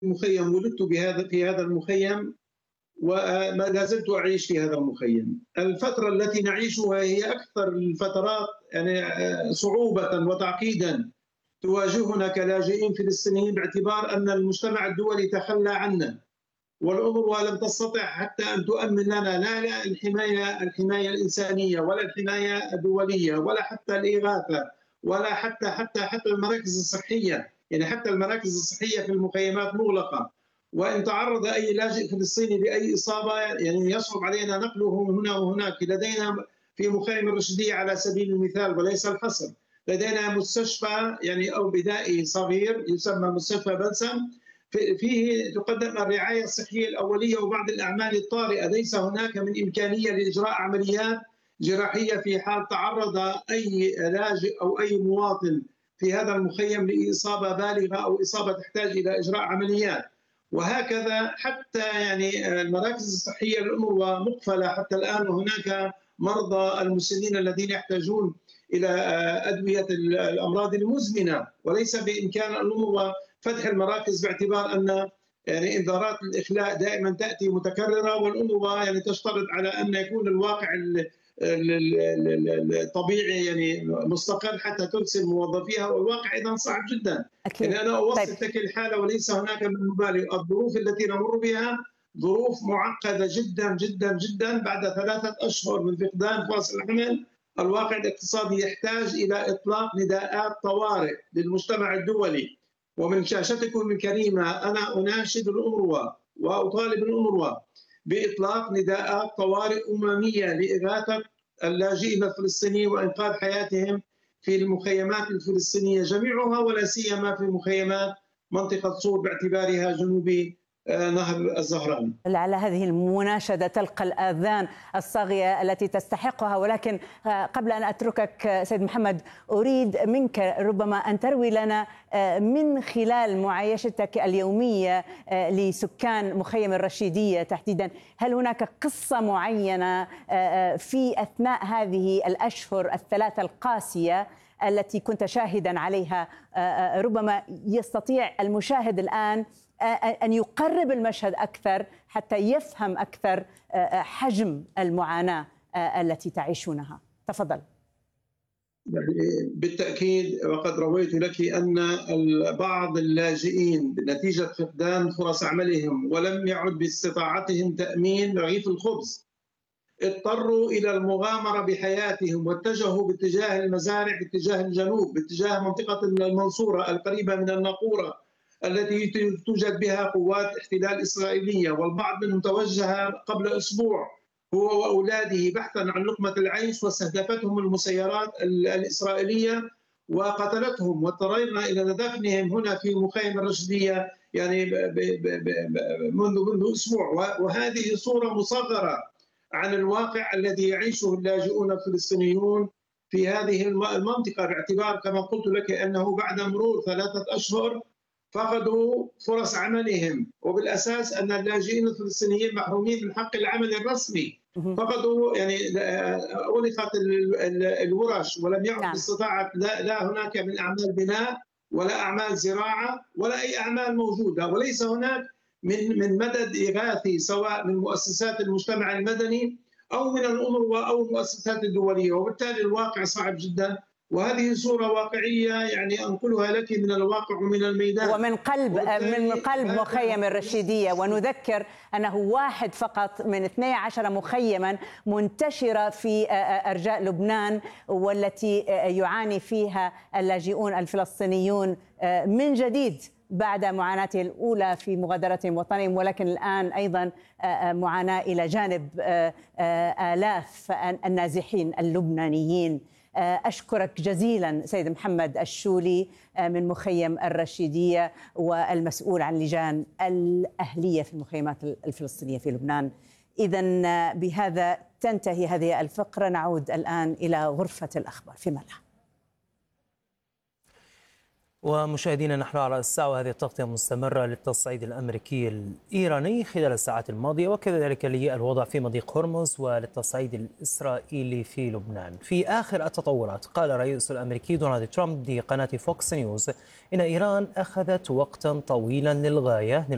مخيم ولدت في هذا المخيم، وما لا زلت أعيش في هذا المخيم. الفترة التي نعيشها هي أكثر الفترات يعني صعوبة وتعقيدا تواجهنا كلاجئين فلسطينيين، باعتبار أن المجتمع الدولي تخلى عنا، والأونروا لم تستطع حتى أن تؤمن لنا لا الحماية الإنسانية، ولا الحماية الدولية، ولا حتى الإغاثة، ولا حتى المراكز الصحية. يعني حتى المراكز الصحية في المخيمات مغلقة، وإن تعرض أي لاجئ فلسطيني لأي إصابة يعني يصعب علينا نقله هنا وهناك. لدينا في مخيم الرشدية على سبيل المثال وليس الحصر، لدينا مستشفى يعني أو بدائي صغير يسمى مستشفى بلسم، فيه تقدم الرعاية الصحية الأولية وبعض الأعمال الطارئة. ليس هناك من إمكانية لإجراء عمليات جراحية في حال تعرض أي لاجئ أو أي مواطن في هذا المخيم لإصابة بالغة أو إصابة تحتاج إلى إجراء عمليات. وهكذا حتى يعني المراكز الصحية للأونروا مقفلة حتى الآن، وهناك مرضى المسنين الذين يحتاجون إلى أدوية الأمراض المزمنة، وليس بإمكان الأونروا فتح المراكز، باعتبار أن يعني إنذارات الإخلاء دائما تأتي متكررة، والأونروا يعني تشترط على أن يكون الواقع الطبيعي يعني مستقر حتى ترسل موظفيها، والواقع إذا صعب جدا. أكيد. يعني أنا أوصف لك الحالة وليس هناك من مبالغ. الظروف التي نمر بها ظروف معقدة جدا جدا جدا. بعد 3 أشهر من فقدان فرص العمل، الواقع الاقتصادي يحتاج إلى إطلاق نداءات طوارئ للمجتمع الدولي. ومن شاشتكم الكريمة أنا أناشد الأونروا وأطالب الأونروا بإطلاق نداءات طوارئ أممية لإغاثة اللاجئين الفلسطينيين وإنقاذ حياتهم في المخيمات الفلسطينية جميعها، ولا سيما في مخيمات منطقة صور باعتبارها جنوب نهر الزهران. على هذه المناشدة تلقى الآذان الصاغية التي تستحقها، ولكن قبل أن أتركك سيد محمد أريد منك ربما أن تروي لنا من خلال معايشتك اليومية لسكان مخيم الرشيدية تحديدا، هل هناك قصة معينة في أثناء هذه الأشهر ال3 القاسية التي كنت شاهدا عليها؟ ربما يستطيع المشاهد الآن أن يقرب المشهد أكثر حتى يفهم أكثر حجم المعاناة التي تعيشونها. تفضل. بالتأكيد، وقد رويت لك أن بعض اللاجئين نتيجة فقدان فرص عملهم ولم يعد باستطاعتهم تأمين رغيف الخبز اضطروا إلى المغامرة بحياتهم، واتجهوا باتجاه المزارع، باتجاه الجنوب، باتجاه منطقة المنصورة القريبة من الناقورة التي توجد بها قوات احتلال إسرائيلية. والبعض منهم توجه قبل أسبوع هو وأولاده بحثا عن لقمة العيش، واستهدفتهم المسيرات الإسرائيلية وقتلتهم، واضطرينا إلى دفنهم هنا في مخيم الرشدية يعني منذ أسبوع. وهذه صورة مصغرة عن الواقع الذي يعيشه اللاجئون الفلسطينيون في هذه المنطقة، باعتبار كما قلت لك أنه بعد مرور 3 أشهر فقدوا فرص عملهم، وبالأساس أن اللاجئين الفلسطينيين محرومين من حق العمل الرسمي. فقدوا يعني أغلقت الورش، ولم يعد باستطاعة لا هناك من أعمال بناء ولا أعمال زراعة ولا أي أعمال موجودة، وليس هناك من مدد إغاثي سواء من مؤسسات المجتمع المدني أو من الأونروا أو المؤسسات الدولية. وبالتالي الواقع صعب جدا، وهذه صورة واقعية يعني أنقلها لك من الواقع ومن الميدان ومن قلب مخيم الرشيدية. ونذكر أنه واحد فقط من 12 مخيما منتشرة في أرجاء لبنان، والتي يعاني فيها اللاجئون الفلسطينيون من جديد بعد معاناته الأولى في مغادرتهم وطنهم، ولكن الآن أيضا معاناة إلى جانب آلاف النازحين اللبنانيين. أشكرك جزيلا سيد محمد الشولي من مخيم الرشيدية والمسؤول عن لجان الأهلية في المخيمات الفلسطينية في لبنان. إذن بهذا تنتهي هذه الفقرة. نعود الآن إلى غرفة الأخبار في ملح. ومشاهدينا، نحن على الساعة وهذه التغطية مستمرة للتصعيد الأمريكي الإيراني خلال الساعات الماضية، وكذلك للوضع في مضيق هرمز وللتصعيد الإسرائيلي في لبنان. في آخر التطورات قال الرئيس الأمريكي دونالد ترامب لقناة فوكس نيوز إن إيران أخذت وقتا طويلا للغاية